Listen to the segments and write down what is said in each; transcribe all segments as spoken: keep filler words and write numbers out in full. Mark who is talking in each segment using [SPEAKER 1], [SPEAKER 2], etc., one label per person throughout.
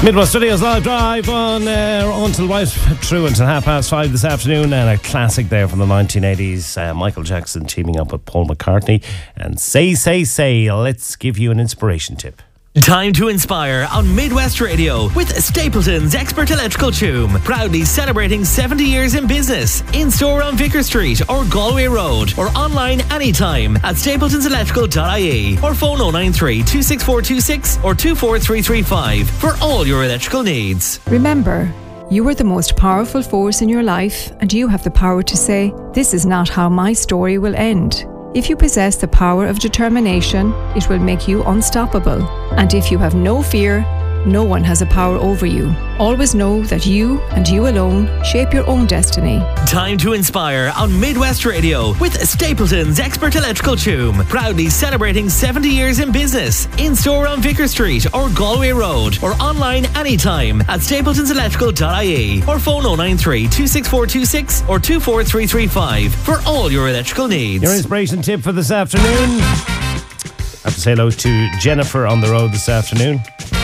[SPEAKER 1] Midwest Studios live drive on uh, until right through until half past five this afternoon, and a classic there from the nineteen eighties, uh, Michael Jackson teaming up with Paul McCartney and Say Say Say. Let's give you an inspiration tip.
[SPEAKER 2] Time to inspire on Midwest Radio with Stapleton's Expert Electrical Choom. Proudly celebrating seventy years in business. In store on Vicar Street or Galway Road, or online anytime at stapletons electrical dot I E, or phone oh nine three, two six four two six or two four three three five for all your electrical needs.
[SPEAKER 3] Remember, you are the most powerful force in your life, and you have the power to say, "This is not how my story will end." If you possess the power of determination, it will make you unstoppable. And if you have no fear, no one has a power over you. Always know that you and you alone shape your own destiny.
[SPEAKER 2] Time to inspire on Midwest Radio with Stapleton's Expert Electrical Choom. Proudly celebrating seventy years in business. In store on Vicar Street or Galway Road, or online anytime at stapletons electrical dot I E, or phone oh nine three, two six four two six or two four three three five for all your electrical needs.
[SPEAKER 1] Your inspiration tip for this afternoon. I have to say hello to Jennifer on the road this afternoon.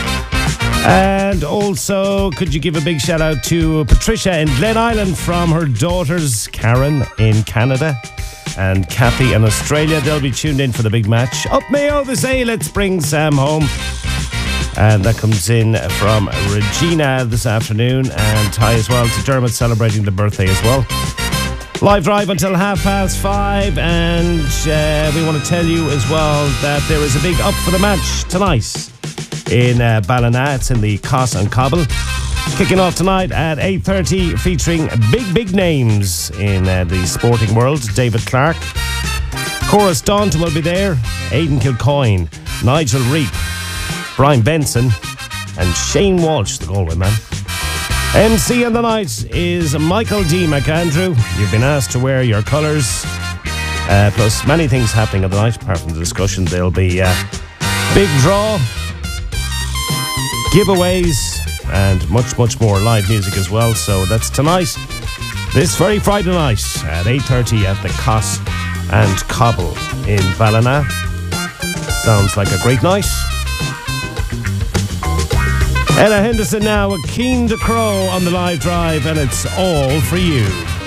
[SPEAKER 1] And also, could you give a big shout out to Patricia in Glen Island from her daughters, Karen in Canada and Kathy in Australia. They'll be tuned in for the big match. Up Mayo, they say, let's bring Sam home. And that comes in from Regina this afternoon, and hi as well to Dermot celebrating the birthday as well. Live drive until half past five, and uh, we want to tell you as well that there is a big up for the match tonight in uh, Ballina. It's in the Cos and Cobble. Kicking off tonight at eight thirty, featuring big, big names in uh, the sporting world. David Clark, Cora Staunton will be there, Aidan Kilcoyne, Nigel Reap, Brian Benson and Shane Walsh, the Galway man. M C on the night is Michael D. McAndrew. You've been asked to wear your colours, uh, plus many things happening on the night. Apart from the discussion, there'll be uh, big draw, giveaways and much, much more live music as well. So that's tonight, this very Friday night at eight thirty at the Cos and Cobble in Ballina. Sounds like a great night. Ella Henderson now, a Keen to Crow on the live drive, and it's all for you.